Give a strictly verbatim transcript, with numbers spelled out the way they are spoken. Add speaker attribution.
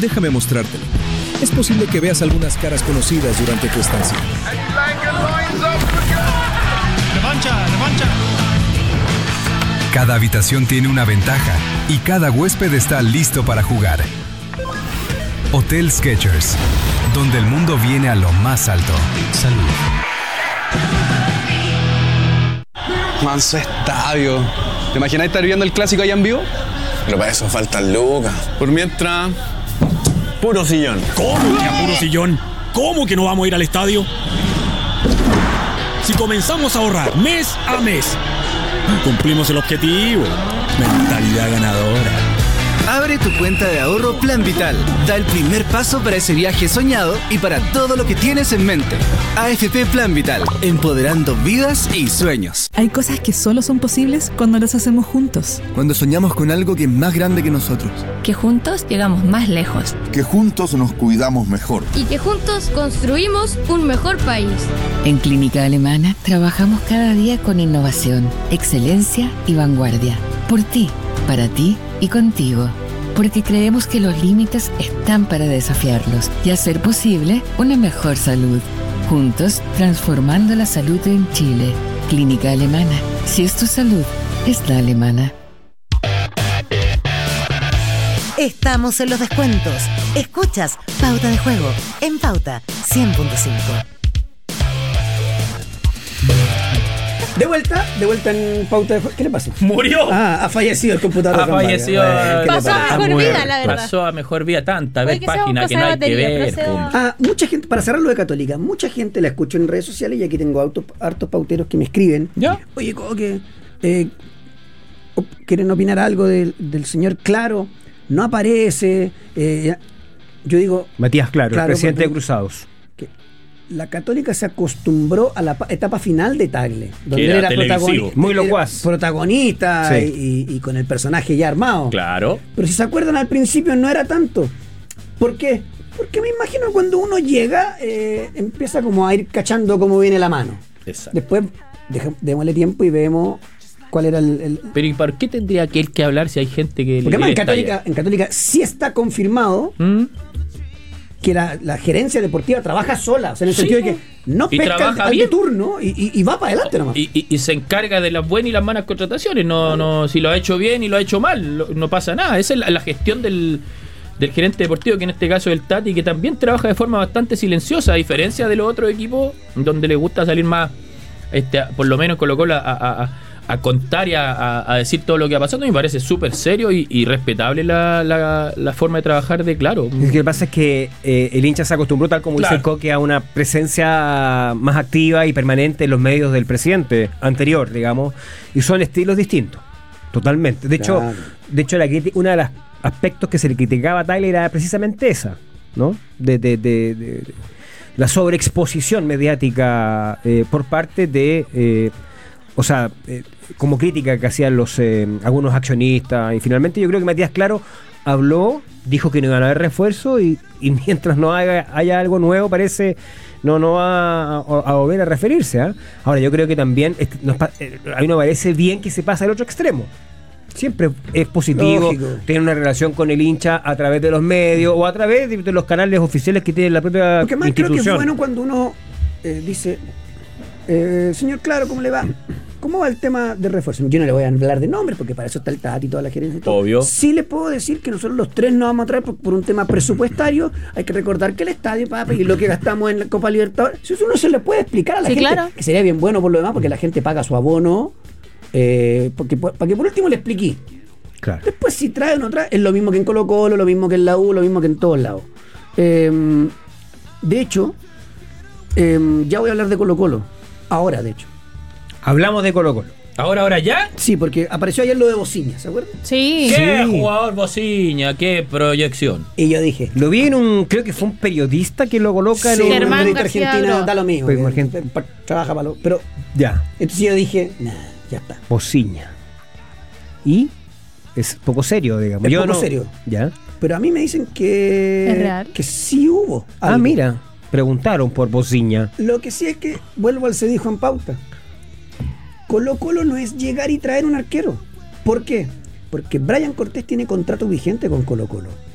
Speaker 1: déjame mostrártelo. Es posible que veas algunas caras conocidas durante tu estancia.
Speaker 2: ¡Revancha, revancha!
Speaker 3: Cada habitación tiene una ventaja y cada huésped está listo para jugar. Hotel Skechers, donde el mundo viene a lo más alto. Salud.
Speaker 4: Manso estadio. ¿Te imaginas estar viendo el clásico allá en vivo?
Speaker 5: Pero para eso faltan lucas.
Speaker 4: Por mientras, puro sillón.
Speaker 2: ¿Cómo que a puro sillón? ¿Cómo que no vamos a ir al estadio? Si comenzamos a ahorrar mes a mes, cumplimos el objetivo. Mentalidad ganadora.
Speaker 6: Abre tu cuenta de ahorro Plan Vital. Da el primer paso para ese viaje soñado y para todo lo que tienes en mente. A F P Plan Vital, empoderando vidas y sueños.
Speaker 7: Hay cosas que solo son posibles cuando las hacemos juntos.
Speaker 8: Cuando soñamos con algo que es más grande que nosotros.
Speaker 9: Que juntos llegamos más lejos.
Speaker 10: Que juntos nos cuidamos mejor.
Speaker 11: Y que juntos construimos un mejor país.
Speaker 12: En Clínica Alemana trabajamos cada día con innovación, excelencia y vanguardia. Por ti, para ti y contigo. Porque creemos que los límites están para desafiarlos y hacer posible una mejor salud. Juntos, transformando la salud en Chile. Clínica Alemana. Si es tu salud, es la alemana.
Speaker 13: Estamos en los descuentos. Escuchas Pauta de Juego en Pauta cien punto cinco.
Speaker 14: De vuelta, de vuelta en Pauta de Juego. ¿Qué le pasó?
Speaker 15: ¡Murió!
Speaker 14: Ah, ha fallecido el computador.
Speaker 15: Ha fallecido.
Speaker 11: Eh, pasó a mejor vida, la verdad.
Speaker 15: Pasó a mejor vida, tanta vez página que no hay que ver.
Speaker 14: Ah, mucha gente, para cerrar lo de Católica, mucha gente la escucho en redes sociales y aquí tengo autos, hartos pauteros que me escriben.
Speaker 15: ¿Ya?
Speaker 14: Oye, Coque, eh, ¿quieren opinar algo del, del señor Claro? No aparece. Eh, yo digo...
Speaker 16: Matías Claro,
Speaker 14: claro
Speaker 16: el presidente
Speaker 14: porque,
Speaker 16: de Cruzados.
Speaker 14: La Católica se acostumbró a la etapa final de Tagle, donde
Speaker 15: era,
Speaker 14: era protagonista,
Speaker 16: muy locuaz,
Speaker 14: protagonista
Speaker 16: sí.
Speaker 14: y, y, y con el personaje ya armado.
Speaker 15: Claro.
Speaker 14: Pero si se acuerdan, al principio no era tanto. ¿Por qué? Porque me imagino que cuando uno llega, eh, empieza como a ir cachando cómo viene la mano.
Speaker 15: Exacto.
Speaker 14: Después, deja, démosle tiempo y vemos cuál era el, el...
Speaker 15: Pero ¿y por qué tendría aquel que hablar si hay gente que...
Speaker 14: Porque además en Católica, en Católica sí está confirmado... ¿Mm? que la, la gerencia deportiva trabaja sola, o sea, en el
Speaker 15: sí,
Speaker 14: sentido de que no pesca al, al de turno y, y, y va para adelante nomás.
Speaker 15: Y, y, y se encarga de las buenas y las malas contrataciones, no, no, si lo ha hecho bien y lo ha hecho mal, no pasa nada. Esa es la, la gestión del, del gerente deportivo, que en este caso es el Tati, que también trabaja de forma bastante silenciosa, a diferencia de los otros equipos, donde le gusta salir más, este, por lo menos colocó la... A, a, a contar y a, a decir todo lo que ha pasado. Me parece súper serio y, y respetable la, la, la forma de trabajar de Claro.
Speaker 16: Lo que pasa es que eh, el hincha se acostumbró, tal como claro. dice el Coque, a una presencia más activa y permanente en los medios del presidente anterior, digamos, y son estilos distintos, totalmente. De claro. hecho, de hecho la uno de los aspectos que se le criticaba a Tagle era precisamente esa, ¿no? De, de, de, de, de la sobreexposición mediática eh, por parte de... Eh, O sea, eh, como crítica que hacían los eh, algunos accionistas. Y finalmente yo creo que Matías Claro habló, dijo que no iban a haber refuerzo y, y mientras no haya, haya algo nuevo, parece no, no va a, a volver a referirse. ¿eh? Ahora, yo creo que también este, nos, eh, a mí me parece bien que se pasa al otro extremo. Siempre es positivo Lógico. tener una relación con el hincha a través de los medios o a través de, de los canales oficiales que tiene la propia
Speaker 14: Porque más
Speaker 16: institución.
Speaker 14: Creo que es bueno cuando uno eh, dice... Eh, señor Claro, ¿cómo le va? ¿Cómo va el tema de refuerzo? Yo no le voy a hablar de nombres porque para eso está el Tati y toda la gerencia y todo.
Speaker 15: Obvio.
Speaker 14: Sí le puedo decir que nosotros los tres nos vamos a traer por, por un tema presupuestario. Hay que recordar que el estadio, papi, y lo que gastamos en la Copa Libertadores, si eso no se le puede explicar a la
Speaker 11: sí,
Speaker 14: gente,
Speaker 11: claro.
Speaker 14: que sería bien bueno por lo demás porque la gente paga su abono, eh, porque para que por último le expliqué.
Speaker 16: Claro.
Speaker 14: Después si trae o no trae, es lo mismo que en Colo Colo, lo mismo que en la U, lo mismo que en todos lados. Eh, de hecho, eh, ya voy a hablar de Colo Colo. Ahora, de hecho.
Speaker 16: Hablamos de Colo Colo.
Speaker 15: ¿Ahora, ahora ya?
Speaker 14: Sí, porque apareció ayer lo de Bociña, ¿se acuerdan?
Speaker 11: Sí.
Speaker 15: ¿Qué
Speaker 16: sí.
Speaker 15: jugador Bociña? ¿Qué proyección?
Speaker 14: Y yo dije...
Speaker 16: Lo vi en un... Creo que fue un periodista que lo coloca
Speaker 14: sí,
Speaker 16: en un...
Speaker 14: Germán Argentina, Bro. Da lo mismo.
Speaker 16: Pues,
Speaker 14: que,
Speaker 16: Argentina.
Speaker 14: pa, trabaja para lo... Pero...
Speaker 16: Ya.
Speaker 14: Entonces yo dije, nah, ya está.
Speaker 16: Bociña. Y... Es poco serio, digamos.
Speaker 14: Es
Speaker 16: yo
Speaker 14: poco
Speaker 16: no...
Speaker 14: serio.
Speaker 16: Ya.
Speaker 14: Pero a mí me dicen que...
Speaker 11: ¿Es real?
Speaker 14: Que sí hubo algo.
Speaker 16: Ah, mira. Preguntaron por Bociña.
Speaker 14: Lo que sí es que, vuelvo al se dijo en pauta, Colo Colo no es llegar y traer un arquero. ¿Por qué? Porque Brian Cortés tiene contrato vigente con Colo Colo.